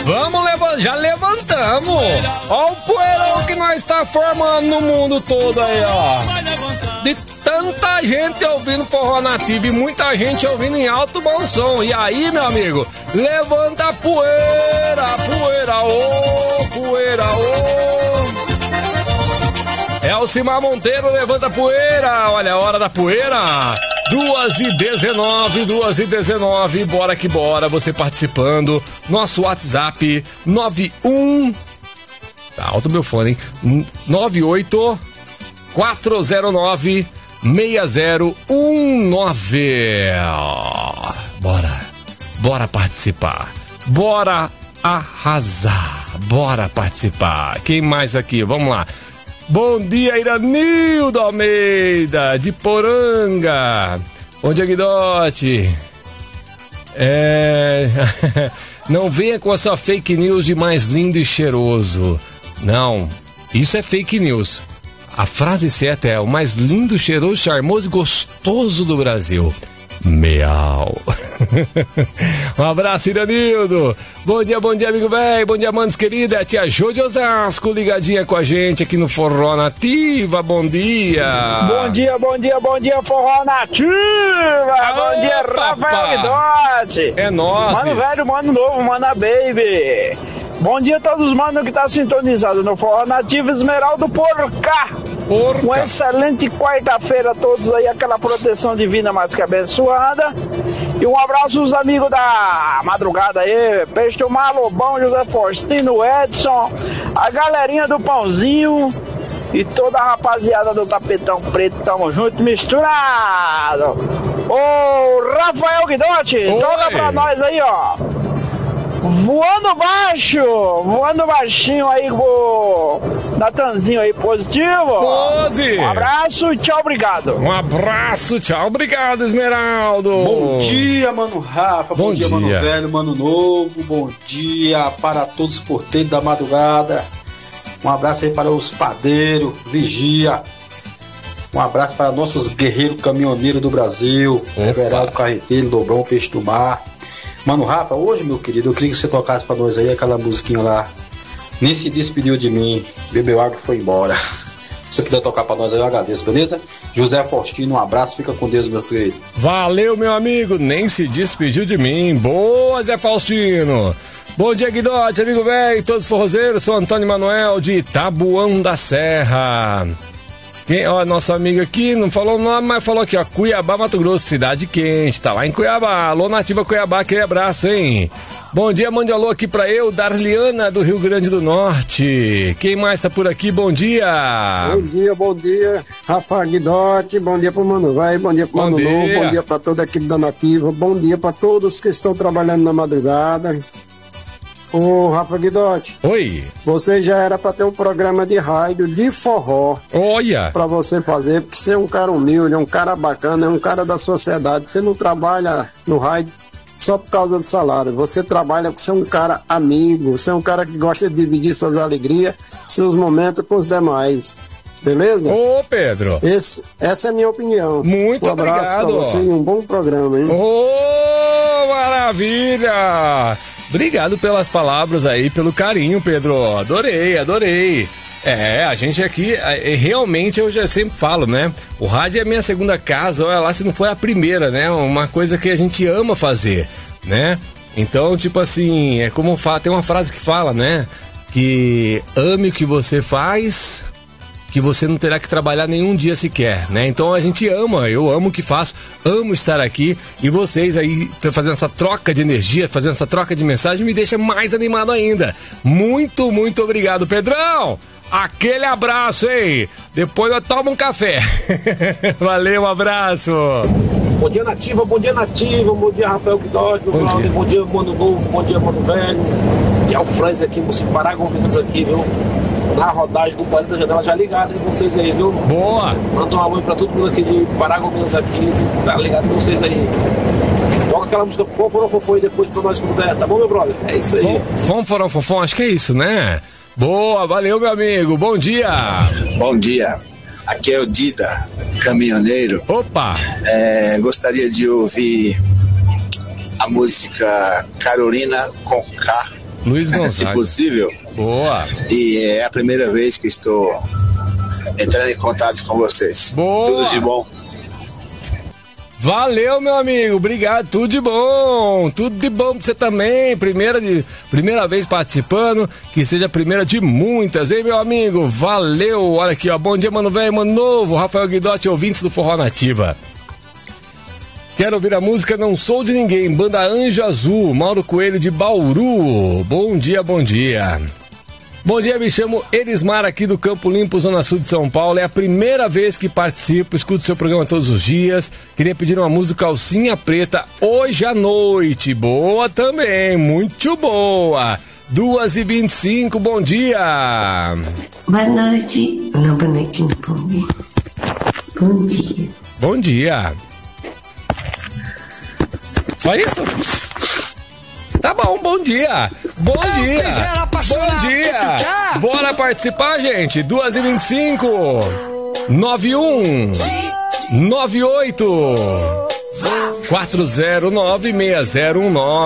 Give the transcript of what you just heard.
Vamos levantar, já levantamos. Ó o poeirão que nós está formando no mundo todo aí, ó. De tanta gente ouvindo forró nativo e muita gente ouvindo em alto bom som. E aí, meu amigo, levanta a poeira, poeira, ô, poeira, ô. Elcimar Monteiro, levanta a poeira. Olha a hora da poeira. 2h19, 2h19, bora que bora, você participando. Nosso WhatsApp 91. Tá alto meu fone, hein? 98-409-6019. Bora participar. Bora arrasar. Bora participar. Quem mais aqui? Vamos lá. Bom dia, Iranildo Almeida, de Poranga. Bom dia, Guidotti. Não venha com a sua fake news de mais lindo e cheiroso. Não, isso é fake news. A frase certa é o mais lindo, cheiroso, charmoso e gostoso do Brasil. Meau. Um abraço, Iranildo. Bom dia, amigo velho. Bom dia, manos querida. É tia Jô de Osasco, ligadinha com a gente aqui no Forró Nativa. Bom dia. Bom dia, Forró Nativa. Bom dia, Rafael Guidotti. É nóis. Mano velho, mano novo, mana baby. Bom dia a todos os manos que tá sintonizado no Forró Nativo Esmeraldo por cá. Uma excelente quarta-feira a todos aí, aquela proteção divina mais que abençoada. E um abraço aos amigos da madrugada aí, Peixe do Mar, Lobão, José Faustino, Edson, a galerinha do Pãozinho e toda a rapaziada do Tapetão Preto, tamo junto, misturado. Ô Rafael Guidotti, toca pra nós aí, ó. Voando baixinho aí com Natanzinho aí, positivo. Pose. Um abraço e tchau, obrigado. Um abraço, tchau, obrigado, Esmeraldo. Bom dia, mano Rafa. Bom dia, mano velho, mano novo. Bom dia para todos os porteiros da madrugada. Um abraço aí para os padeiros, vigia. Um abraço para nossos guerreiros caminhoneiros do Brasil. Everaldo Carreteiro, Dobrão, Peixe do Mar. Mano Rafa, hoje, meu querido, eu queria que você tocasse pra nós aí aquela musiquinha lá. Nem se despediu de mim, bebeu água e foi embora. Se você puder tocar pra nós aí, eu agradeço, beleza? José Faustino, um abraço, fica com Deus, meu querido. Valeu, meu amigo, nem se despediu de mim. Boa, Zé Faustino. Bom dia, Guidotti, amigo velho, todos forrozeiros, sou Antônio Manuel de Tabuão da Serra. Ó, nosso amigo aqui, não falou o nome, mas falou aqui, ó, Cuiabá, Mato Grosso, cidade quente, tá lá em Cuiabá. Alô, Nativa Cuiabá, aquele abraço, hein? Bom dia, mande alô aqui pra eu, Darliana, do Rio Grande do Norte. Quem mais tá por aqui? Bom dia. Bom dia, Rafa Guidotti, bom dia pro Mano Vai, bom dia pro Mano Novo, bom dia pra toda a equipe da Nativa, bom dia pra todos que estão trabalhando na madrugada. Ô, Rafa Guidotti. Oi. Você já era pra ter um programa de rádio de forró. Olha. Pra você fazer, porque você é um cara humilde, é um cara bacana, é um cara da sociedade. Você não trabalha no rádio só por causa do salário. Você trabalha porque você é um cara amigo, você é um cara que gosta de dividir suas alegrias, seus momentos com os demais. Beleza? Ô, Pedro. Essa é a minha opinião. Muito obrigado. Um abraço pra você e um bom programa, hein? Ô, maravilha! Obrigado pelas palavras aí, pelo carinho, Pedro. Adorei. A gente aqui, realmente eu já sempre falo, né? O rádio é a minha segunda casa, olha lá se não foi a primeira, né? Uma coisa que a gente ama fazer, né? Então, tipo assim, é como tem uma frase que fala, né? Que ame o que você faz, que você não terá que trabalhar nenhum dia sequer, né? Então a gente ama, eu amo o que faço, amo estar aqui e vocês aí fazendo essa troca de energia, fazendo essa troca de mensagem me deixa mais animado ainda. Muito obrigado, Pedrão! Aquele abraço, hein? Depois eu tomo um café. Valeu, um abraço! Bom dia, Nativa, bom dia, Rafael Guidotti, bom dia, Mano Novo, bom dia, Mano Velho. Que é o Franz aqui, músico Paragominas aqui, viu? Na rodagem do 40 da janela já ligado em vocês aí, viu? Boa! Manda um alô pra todo mundo aqui de Paragominas aqui, tá ligado com vocês aí. Toca aquela música Fofão e depois pra nós como der, tá bom, meu brother? É isso aí. Fofão, acho que é isso, né? Boa, valeu, meu amigo, bom dia! Bom dia, aqui é o Dida, caminhoneiro. Opa! Gostaria de ouvir a música Carolina Conká, Luiz Gonzaga. Se possível. Boa. E é a primeira vez que estou entrando em contato com vocês. Boa. Tudo de bom. Valeu, meu amigo, obrigado, tudo de bom pra você também, primeira vez participando, que seja a primeira de muitas, hein, meu amigo, valeu, olha aqui, ó, bom dia, mano velho, mano novo, Rafael Guidotti, ouvintes do Forró Nativa. Quero ouvir a música Não Sou de Ninguém, banda Anjo Azul, Mauro Coelho de Bauru, bom dia, bom dia. Bom dia, me chamo Elismar aqui do Campo Limpo, Zona Sul de São Paulo. É a primeira vez que participo, escuto seu programa todos os dias. Queria pedir uma música Calcinha Preta hoje à noite. Boa também, muito boa. 2h25, bom dia. Boa noite. Não, boa noite, não. Bom dia. Bom dia. Só isso? Tá bom, bom dia. Bom dia. Bom dia. Bora participar, gente. 2h25. 91 98 409 6019.